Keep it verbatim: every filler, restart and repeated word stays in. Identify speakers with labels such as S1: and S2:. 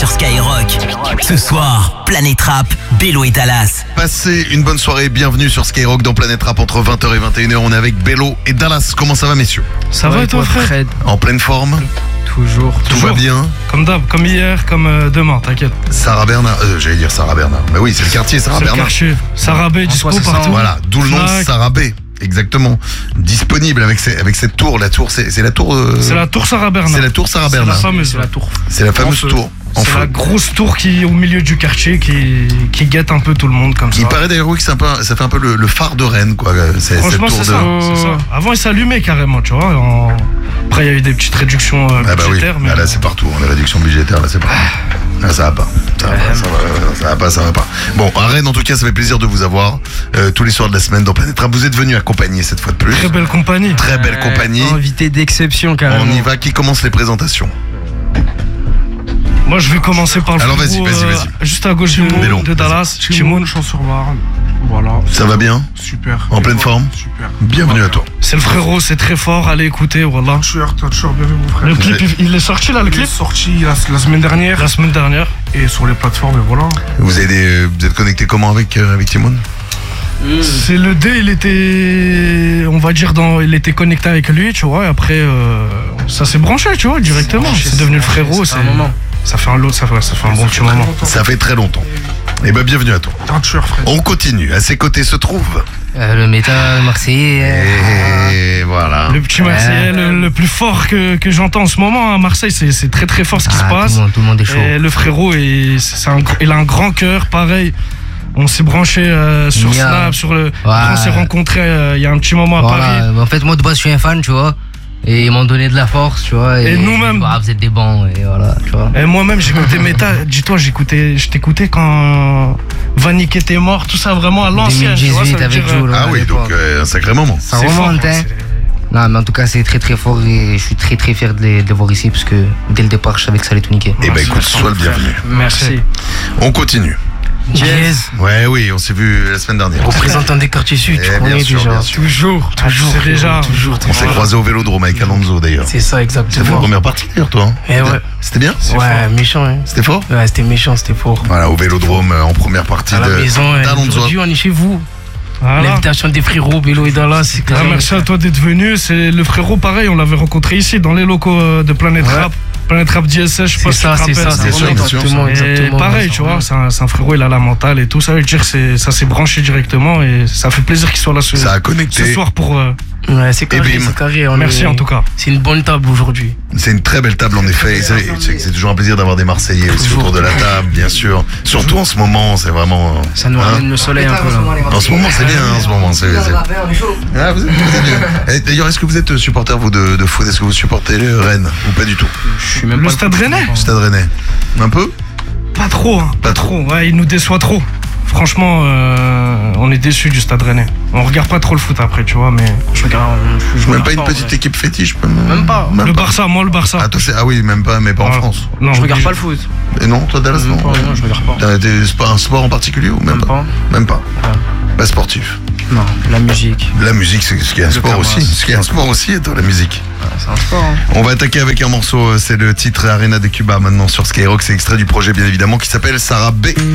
S1: sur Skyrock. Ce soir, Planète Rap, Bello et Dallas.
S2: Passez une bonne soirée, bienvenue sur Skyrock dans Planète Rap entre vingt heures et vingt et une heures. On est avec Bello et Dallas. Comment ça va, messieurs?
S3: Ça va et toi, Fred?
S2: En pleine forme?
S3: Toujours.
S2: Tout
S3: Toujours.
S2: va bien?
S3: Comme d'hab, comme hier, comme euh, demain, t'inquiète.
S2: Sarah Bernard, euh, j'allais dire Sarah Bernard. Mais oui, c'est le quartier Sarah
S3: C'est le
S2: Bernard.
S3: quartier. Sarah B, dispo
S4: c'est ça,
S3: partout.
S2: Voilà, d'où le nom de
S3: Fnac.
S2: Sarah B. Exactement. Disponible avec, ces- avec cette tour. La tour, c'est c'est la tour. euh,
S3: C'est la tour Sarah Bernard.
S2: c'est la tour Sarah
S3: C'est la
S2: Bernard.
S3: fameuse.
S4: C'est la tour.
S2: C'est la fameuse
S4: feu.
S2: tour. En
S3: C'est
S2: feu.
S3: la grosse tour qui est au milieu du quartier qui, qui guette un peu tout le monde comme ça.
S2: Il paraît d'ailleurs oui que c'est un peu, ça fait un peu le, le phare de Rennes, quoi. C'est- cette
S3: Franchement,
S2: tour
S3: c'est
S2: de-
S3: ça, c'est ça. Avant, il s'allumait carrément, tu vois. en- Après, il y a eu des petites réductions euh,
S2: Ah bah oui,
S3: budgétaires. mais
S2: ah là c'est partout, hein, les réductions budgétaires, là c'est pas. Là, ça va pas. Ça va pas, ça va, ça va pas, ça va pas. Bon, à Rennes en tout cas, ça fait plaisir de vous avoir euh, tous les soirs de la semaine dans Planète Rap. Vous êtes venus accompagner cette fois de plus.
S3: Très belle compagnie.
S2: Très belle compagnie.
S4: Invité d'exception, carrément.
S2: On y va, qui commence les présentations?
S3: Moi, je vais commencer par le
S2: Alors, vas-y,
S3: frérot,
S2: vas-y,
S3: euh,
S2: vas-y.
S3: juste à gauche de,
S2: Bello,
S3: de
S2: vas-y.
S3: Dallas.
S5: Chimoun,
S3: Chimoun.
S5: Champs-sur-Marne. Voilà.
S2: Ça va bien?
S5: Super.
S2: En pleine forme?
S5: Super.
S2: Bienvenue à toi.
S3: C'est le frérot, c'est très fort. Allez écouter, voilà.
S5: Toucheur, toucheur, bienvenue mon frère.
S3: Le clip, il- il est sorti là, le
S5: Il est
S3: clip
S5: sorti la, la semaine dernière
S3: La semaine dernière.
S5: et sur les plateformes, et voilà.
S2: Vous, avez des- vous êtes connecté comment avec, euh, avec Timon?
S3: C'est le D, il était, on va dire, dans, il était connecté avec lui, tu vois. Et après, euh, ça s'est branché, tu vois, directement.
S4: branché,
S3: C'est devenu le
S4: c'est branché,
S3: frérot.
S4: ça
S3: C'est
S4: fait un moment.
S3: Ça fait un lot, ça fait, ça fait un bon petit moment.
S2: Ça fait très longtemps. Eh ben bienvenue à toi.
S5: T'es un tueur, frère.
S2: On continue. À ses côtés se trouve.
S4: Euh, le métal marseillais.
S2: Et voilà.
S3: Le petit Marseillais, le, le plus fort que, que j'entends en ce moment à Marseille, c'est c'est très très fort ce qui
S4: Ah,
S3: se passe.
S4: Tout le monde, tout le monde est chaud.
S3: Et le frérot, est- c'est un, il a un grand cœur, pareil. On s'est branché euh, sur
S4: Mia.
S3: Snap, sur le.
S4: Ouais.
S3: On s'est rencontrés euh, il y a un petit moment à
S4: Voilà.
S3: Paris.
S4: En fait, moi de base, je suis un fan, tu vois. Et ils m'ont donné de la force, tu vois.
S3: Et
S4: Et,
S3: nous-mêmes.
S4: bah, vous êtes des bons, et voilà, tu vois.
S3: Et moi-même, j'écoutais Méta. Dis-toi, j'écoutais, je t'écoutais quand Vanik était mort, tout ça vraiment à l'ancienne. tu vois, ça
S4: deux mille dix-huit
S3: veut
S4: avec
S3: dire,
S4: Jules.
S2: Ah
S4: à
S2: oui,
S4: l'époque.
S2: donc euh, un sacré moment.
S4: Ça
S3: c'est fort,
S4: remonte, hein.
S3: c'est-
S4: Non, mais en tout cas, c'est très très fort et je suis très très fier de les, de les voir ici parce que dès le départ, je savais que ça allait tout niquer.
S2: Eh ben
S3: Merci,
S2: écoute, sois le bienvenu.
S3: Merci.
S2: On continue.
S4: Yes.
S2: Ouais, oui, on s'est vu la semaine dernière.
S4: Représentant des quartiers sud,
S2: Eh,
S4: tu
S2: bien
S4: connais
S2: sûr,
S4: déjà.
S2: bien sûr.
S3: Toujours, toujours,
S4: toujours,
S3: déjà.
S4: toujours,
S2: On s'est croisé au Vélodrome avec Alonso d'ailleurs.
S4: C'est ça,
S2: T'as fait la
S4: exactement.
S2: première partie d'ailleurs, toi. hein
S4: Eh ouais.
S2: C'était bien?
S4: Ouais, méchant, hein.
S2: C'était fort?
S4: Ouais, c'était méchant, c'était fort.
S2: Voilà, au Vélodrome euh, en première partie
S4: À la
S2: de
S4: maison, hein.
S2: d'Alonso.
S4: Aujourd'hui, on est chez vous.
S3: Voilà.
S4: L'invitation des frérots, Bello et Dallas, c'est
S3: Ah,
S4: carrément-
S3: merci à toi d'être venu. C'est le frérot, pareil, on l'avait rencontré ici dans les locaux euh, de Planète
S4: Ouais.
S3: Rap. Planète Rap D S S, je sais pas
S4: C'est
S3: si
S4: ça,
S3: tu te
S4: c'est ça,
S3: rappelles.
S4: c'est
S2: bien sûr,
S4: ça,
S2: bien sûr.
S4: exactement,
S3: Et
S4: exactement.
S3: pareil, tu vois, c'est un, c'est un frérot, il a la mentale et tout. Ça veut dire que c'est- ça s'est branché directement et ça fait plaisir qu'il soit là ce,
S2: Ça a
S3: ce
S2: connecté.
S3: soir pour. euh,
S4: Ouais, c'est carré,
S2: Et bim.
S4: c'est carré. on
S3: merci
S4: est-
S3: en tout cas.
S4: C'est une bonne table aujourd'hui.
S2: C'est une très belle table en effet. Et C'est c'est- c'est toujours un plaisir d'avoir des Marseillais aussi
S4: Toujours.
S2: autour de la table, bien sûr. Surtout en ce moment, c'est vraiment. euh,
S4: Ça nous
S2: hein.
S4: ramène le soleil un peu là.
S2: En ce moment, c'est bien. En ce moment, c'est. c'est- Ah, vous êtes, vous êtes bien. Et D'ailleurs, est-ce que vous êtes supporter vous de, de foot? Est-ce que vous supportez le Rennes ou pas du tout?
S4: Je suis même
S3: Le
S4: pas
S3: Stade Rennais
S2: Stade Rennais. Un peu?
S3: Pas trop, hein,
S2: Pas
S3: pas trop. Ouais, il nous déçoit trop. Franchement, euh, on est déçus du Stade Rennais. On regarde pas trop le foot après, tu vois, mais.
S4: Je regarde. je- je
S2: Même
S4: regarde
S2: pas une
S4: en
S2: petite
S4: vrai.
S2: équipe fétiche? Même,
S4: Même pas.
S3: Le Barça, moi le Barça.
S2: Ah, toi, c'est- ah oui, même pas, mais pas en
S3: Voilà.
S2: France.
S3: Non,
S4: Je regarde
S3: obligé.
S4: pas le foot.
S2: Et non, toi, Dallas, non?
S4: Même pas, non, je regarde pas.
S2: T'as des- c'est pas un sport en particulier ou même,
S4: Même pas.
S2: Même pas. Pas sportif.
S4: Non, la musique.
S2: La musique, c'est ce qui est un
S4: Le
S2: sport
S4: Kamas.
S2: aussi. Ce qui est un sport aussi, toi, la musique.
S4: C'est un sport. hein.
S2: On va attaquer avec un morceau, euh, c'est le titre Arena de Cuba maintenant sur Skyrock. C'est extrait du projet, bien évidemment, qui s'appelle Sarah B.